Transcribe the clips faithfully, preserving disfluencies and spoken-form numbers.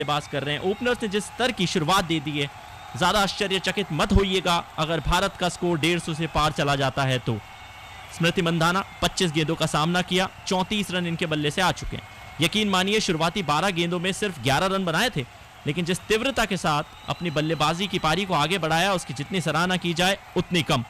बल्लेबाज कर रहे हैं। ओपनर्स ने जिस स्तर की शुरुआत दे दी है, ज्यादा आश्चर्यचकित मत होइएगा अगर भारत का स्कोर डेढ़ सौ से पार चला जाता है तो। स्मृति मंधाना पच्चीस गेंदों का सामना किया, चौंतीस रन इनके बल्ले से आ चुके हैं। यकीन मानिए शुरुआती बारह गेंदों में सिर्फ ग्यारह रन बनाए थे, लेकिन जिस तीव्रता के साथ अपनी बल्लेबाजी की पारी को आगे बढ़ाया उसकी जितनी सराहना की जाए उतनी कम।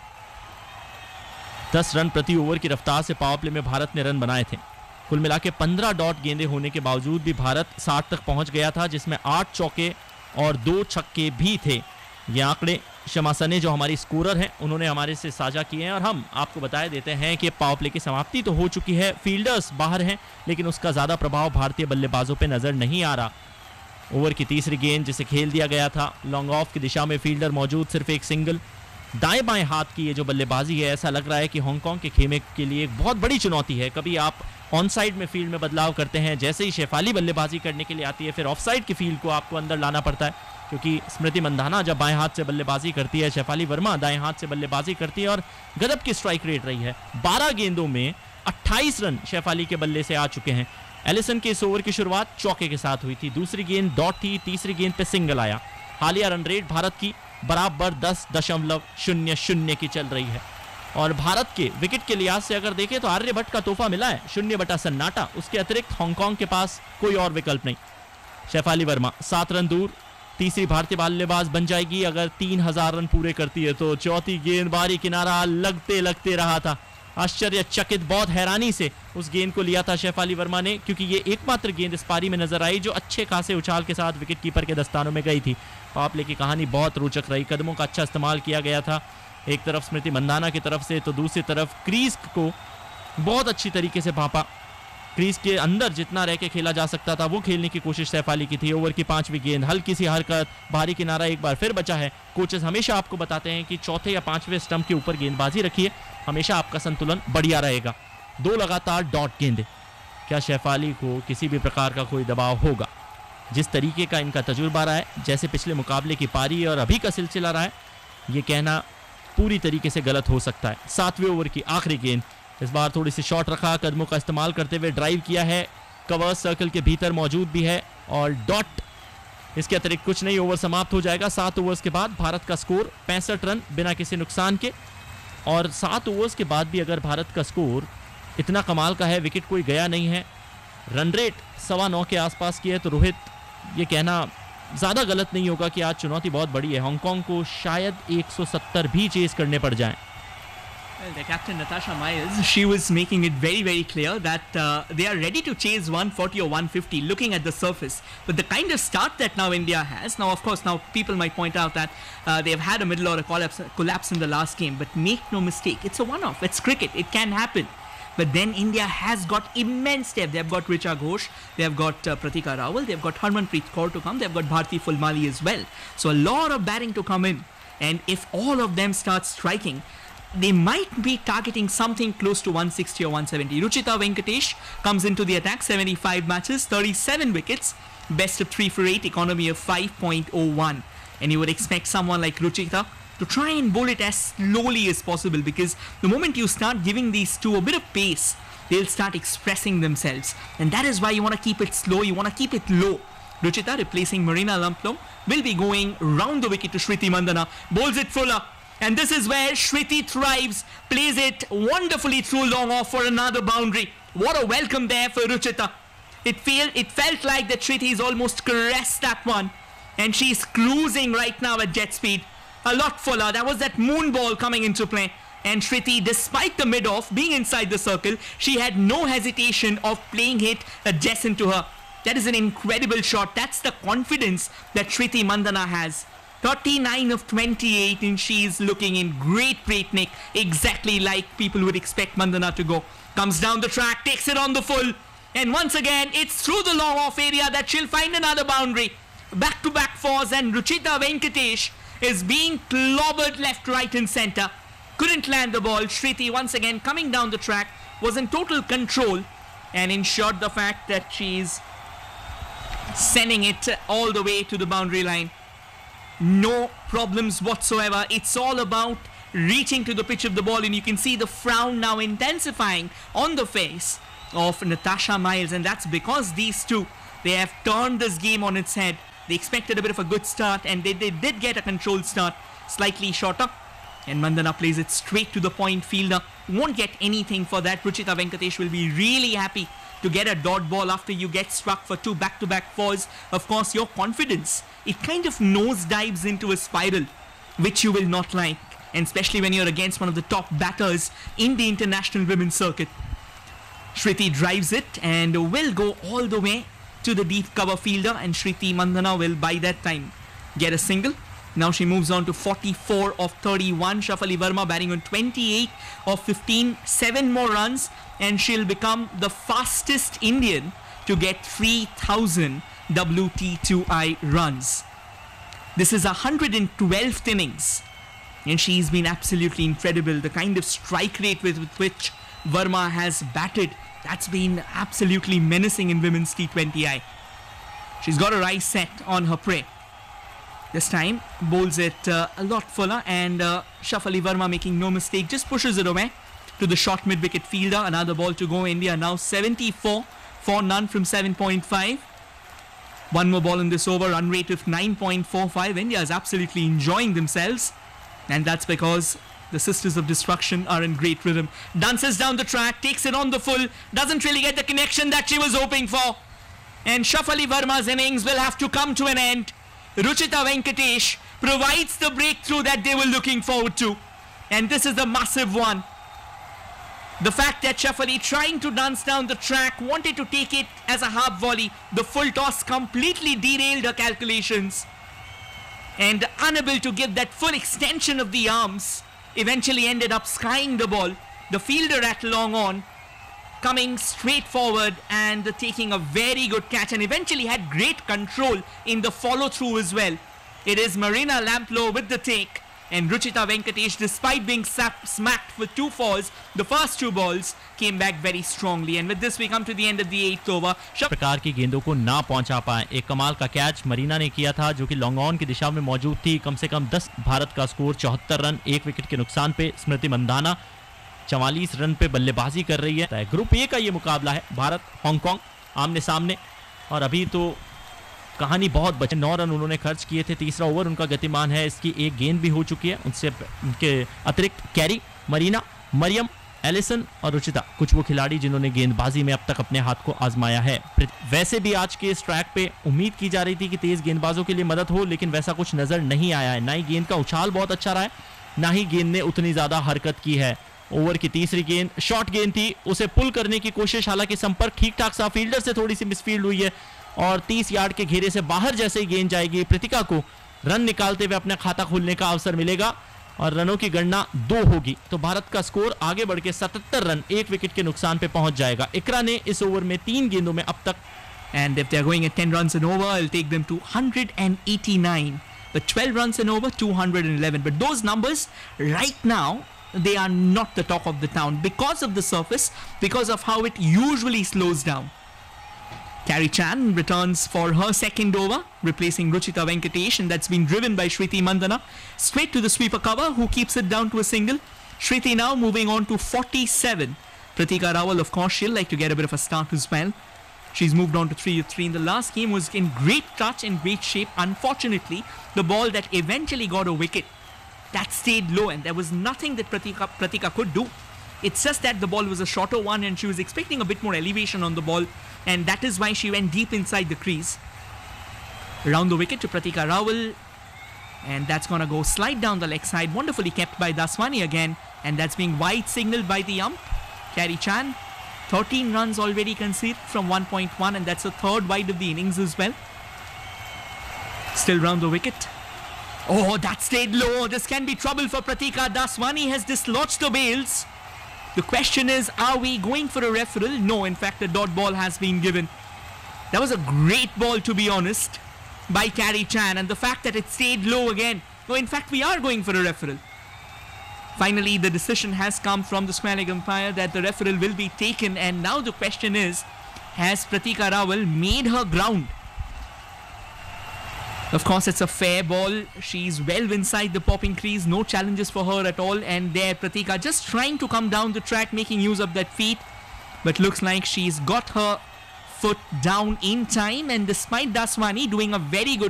दस रन प्रति ओवर की रफ्तार से पावर प्ले में भारत ने रन बनाए थे। कुल मिला के पंद्रह डॉट गेंदें होने के बावजूद भी भारत साठ तक पहुंच गया था, जिसमें आठ चौके और दो छक्के भी थे। ये आंकड़े शमा सने जो हमारी स्कोरर हैं उन्होंने हमारे से साझा किए हैं और हम आपको बताए देते हैं कि पावर प्ले की समाप्ति तो हो चुकी है, फील्डर्स बाहर हैं, लेकिन उसका ज्यादा प्रभाव भारतीय बल्लेबाजों पे नजर नहीं आ रहा। ओवर की तीसरी गेंद जिसे खेल दिया गया था, लॉन्ग ऑफ की दिशा में फील्डर मौजूद, सिर्फ एक सिंगल। दाएं बाएं हाथ की ये जो बल्लेबाजी है, ऐसा लग रहा है कि हांगकांग के खेमे के लिए एक बहुत बड़ी चुनौती है। कभी आप ऑन साइड में फील्ड में बदलाव करते हैं, जैसे ही शेफाली बल्लेबाजी करने के लिए आती है फिर ऑफ साइड की फील्ड को आपको अंदर लाना पड़ता है, क्योंकि स्मृति मंधाना जब बाएं हाथ से बल्लेबाजी करती है, शेफाली वर्मा दाएं हाथ से बल्लेबाजी करती है और गजब की स्ट्राइक रेट रही है। बारह गेंदों में अट्ठाईस रन शेफाली के बल्ले से आ चुके हैं। एलिसन के इस ओवर की शुरुआत चौके के साथ हुई थी, दूसरी गेंद डॉट थी, तीसरी गेंद पे सिंगल आया। हालिया रन रेट भारत की बराबर दस दशमलव शून्य शून्य की चल रही है और भारत के विकेट के लिहाज से अगर देखें तो आर्यभट्ट का तोहफा मिला है, शून्य बटा सन्नाटा। उसके अतिरिक्त हांगकांग के पास कोई और विकल्प नहीं। शेफाली वर्मा सात रन दूर, तीसरी भारतीय बल्लेबाज बन जाएगी अगर तीन हजार रन पूरे करती है तो। चौथी गेंदबाजी किनारा लगते लगते रहा था, आश्चर्यचकित बहुत हैरानी से उस गेंद को लिया था शेफाली वर्मा ने, क्योंकि ये एकमात्र गेंद इस पारी में नजर आई जो अच्छे खासे उछाल के साथ विकेट कीपर के दस्तानों में गई थी। पावर प्ले की कहानी बहुत रोचक रही, कदमों का अच्छा इस्तेमाल किया गया था, एक तरफ स्मृति मंधाना की तरफ से तो दूसरी तरफ क्रीज को बहुत अच्छी तरीके से भांपा। क्रीज के अंदर जितना रह के खेला जा सकता था वो खेलने की कोशिश शेफाली की थी। ओवर की पांचवी गेंद, हल्की सी हरकत, भारी किनारा एक बार फिर बचा है। कोचेस हमेशा आपको बताते हैं कि चौथे या पांचवें स्टंप के ऊपर गेंदबाजी रखिए, हमेशा आपका संतुलन बढ़िया रहेगा। दो लगातार डॉट गेंदें, क्या शेफाली को किसी भी प्रकार का कोई दबाव होगा? जिस तरीके का इनका तजुर्बा रहा है, जैसे पिछले मुकाबले की पारी और अभी का सिलसिला रहा है, ये कहना पूरी तरीके से गलत हो सकता है। सातवें ओवर की आखिरी गेंद, इस बार थोड़ी सी शॉट रखा, कदमों का इस्तेमाल करते हुए ड्राइव किया है, कवर सर्कल के भीतर मौजूद भी है और डॉट। इसके अतिरिक्त कुछ नहीं, ओवर समाप्त हो जाएगा। सात ओवर्स के बाद भारत का स्कोर पैंसठ रन बिना किसी नुकसान के, और सात ओवर्स के बाद भी अगर भारत का स्कोर इतना कमाल का है, विकेट कोई गया नहीं है, रन रेट सवा नौ के आसपास की है, तो रोहित ये कहना ज्यादा गलत नहीं होगा कि आज चुनौती बहुत बड़ी है। हांगकांग को शायद एक सौ सत्तर भी चेस करने पड़ जाएं। Well, the captain Natasha Miles, she was making it very very clear that uh, they are ready to chase one forty or one fifty looking at the surface, but the kind of start that now India has, now of course now people might point out that uh, they have had a middle order collapse, collapse in the last game, but make no mistake, it's a one-off, it's cricket, it can happen. But then India has got immense depth. They've got Richa Ghosh, they've got uh, Pratika Rawal, they've got Harmanpreet Kaur to come, they've got Bharti Fulmali as well. So a lot of batting to come in, and if all of them start striking, they might be targeting something close to one sixty or one seventy. Ruchita Venkatesh comes into the attack, seventy-five matches, thirty-seven wickets, best of three for eight, economy of five point oh one. And you would expect someone like Ruchita to try and bowl it as slowly as possible, because the moment you start giving these two a bit of pace, they'll start expressing themselves. And that is why you want to keep it slow, you want to keep it low. Ruchita, replacing Marina Lamplom, will be going round the wicket to Shriti Mandana, bowls it fuller. And this is where Shriti thrives, plays it wonderfully through long off for another boundary. What a welcome there for Ruchita. It, feel, it felt like that Shriti's almost caressed that one. And she's cruising right now at jet speed. A lot fuller. That was that moon ball coming into play. And Shriti, despite the mid-off being inside the circle, she had no hesitation of playing it adjacent to her. That is an incredible shot. That's the confidence that Shriti Mandana has. thirty-nine of twenty-eight, and she's looking in great great nick, exactly like people would expect Mandana to go. Comes down the track, takes it on the full, and once again it's through the long off area that she'll find another boundary. Back to back fours, and Ruchita Venkatesh is being clobbered left, right and centre. Couldn't land the ball. Shriti once again coming down the track, was in total control and ensured the fact that she's sending it all the way to the boundary line. No problems whatsoever. It's all about reaching to the pitch of the ball, and you can see the frown now intensifying on the face of Natasha Miles, and that's because these two They have turned this game on its head. They expected a bit of a good start, and they, they did get a controlled start, slightly shorter. And Mandana plays it straight to the point. Fielder won't get anything for that. Ruchita Venkatesh will be really happy to get a dot ball after you get struck for two back-to-back fours. Of course, your confidence, it kind of nosedives into a spiral, which you will not like, and especially when you're against one of the top batters in the international women's circuit. Shriti drives it and will go all the way to the deep cover fielder, and Shriti Mandana will by that time get a single. Now she moves on to forty-four of thirty-one. Shafali Verma batting on twenty-eight of fifteen, seven more runs, and she'll become the fastest Indian to get three thousand W T two I runs. This is her one hundred twelfth innings, and she's been absolutely incredible. The kind of strike rate with, with which Verma has batted, that's been absolutely menacing in women's T twenty I. She's got her eyes set on her prey. This time, bowls it uh, a lot fuller, and uh, Shafali Verma, making no mistake, just pushes it away to the short mid-wicket fielder. Another ball to go. India now seventy-four for none from seven point five. One more ball in this over, run rate of nine point four five. India is absolutely enjoying themselves, and that's because the Sisters of Destruction are in great rhythm. Dances down the track, takes it on the full, doesn't really get the connection that she was hoping for. And Shafali Verma's innings will have to come to an end. Ruchita Venkatesh provides the breakthrough that they were looking forward to. And this is a massive one. The fact that Shafali, trying to dance down the track, wanted to take it as a half volley. The full toss completely derailed her calculations. And unable to give that full extension of the arms, eventually ended up skying the ball. The fielder at long on, coming straight forward and taking a very good catch, and eventually had great control in the follow through as well. It is Marina Lamplow with the take, and Ruchita Venkatesh, despite being sap- smacked for two falls, the first two balls came back very strongly. And with this we come to the end of the eighth over. प्रकार की गेंदों को ना पहुंचा पाए, एक कमाल का कैच मरीना ने किया था जो कि लॉन्ग ऑन की दिशा में मौजूद थी. कम से कम दस. भारत का स्कोर चौहत्तर रन, एक विकेट के नुकसान पे. स्मृति मंधाना चवालीस रन पे बल्लेबाजी कर रही है. ग्रुप ए का ये मुकाबला है. भारत हांगकांग आमने सामने, और अभी तो कहानी बहुत बचे. नौ रन उन्होंने खर्च किए थे. तीसरा ओवर उनका गतिमान है. इसकी एक गेंद भी हो चुकी है. उनसे उनके अतिरिक्त कैरी, मरीना, मरियम, एलिसन और रुचिता कुछ वो खिलाड़ी जिन्होंने गेंदबाजी में अब तक अपने हाथ को आजमाया है. वैसे भी आज के इस ट्रैक पे उम्मीद की जा रही थी कि तेज गेंदबाजों के लिए मदद हो, लेकिन वैसा कुछ नजर नहीं आया है. ना ही गेंद का उछाल बहुत अच्छा रहा है, ना ही गेंद ने उतनी ज्यादा हरकत की है. ओवर की तीसरी गेंद शॉर्ट गेंद थी, उसे पुल करने की कोशिश, हालांकि संपर्क ठीक ठाक सा, फील्डर से थोड़ी सी मिसफील्ड हुई है और तीस यार्ड के घेरे से बाहर जैसे ही गेंद जाएगी, प्रीतिका को रन निकालते हुए अपना खाता खोलने का अवसर मिलेगा और रनों की गणना दो होगी. तो भारत का स्कोर आगे बढ़ के सतहत्तर रन, एक विकेट के नुकसान पे पहुंच जाएगा. इकरा ने इस ओवर में तीन गेंदों में अब तक, and if they're going at ten runs and over, I'll take them to one hundred eighty-nine. The twelve runs and over, two hundred eleven. But those numbers right now, they are not the talk of the town because of the surface, because of how it usually slows down. Carrie Chan returns for her second over, replacing Ruchita Venkatesh, and that's been driven by Shriti Mandana. Straight to the sweeper cover, who keeps it down to a single. Shriti now moving on to forty-seven. Pratika Rawal, of course, she'll like to get a bit of a start as well. She's moved on to three of three. In the last game was in great touch and great shape. Unfortunately, the ball that eventually got a wicket, that stayed low, and there was nothing that Pratika, Pratika could do. It's just that the ball was a shorter one and she was expecting a bit more elevation on the ball, and that is why she went deep inside the crease. Round the wicket to Pratika Rawal, and that's going to go slide down the leg side. Wonderfully kept by Daswani again, and that's being wide signaled by the ump. Carrie Chan, thirteen runs already conceded from one point one, and that's the third wide of the innings as well. Still round the wicket. Oh, that stayed low. This can be trouble for Pratika. Daswani has dislodged the bails. The question is, are we going for a referral? No, in fact, a dot ball has been given. That was a great ball, to be honest, by Carrie Chan, and the fact that it stayed low again. No, in fact, we are going for a referral. Finally, the decision has come from the square leg umpire that the referral will be taken, and now the question is, has Pratika Rawal made her ground? Of course, it's a fair ball. She's well inside the popping crease. No challenges for her at all. And there, Pratika just trying to come down the track, making use of that feet. But looks like she's got her foot down in time, and despite Daswani doing a very good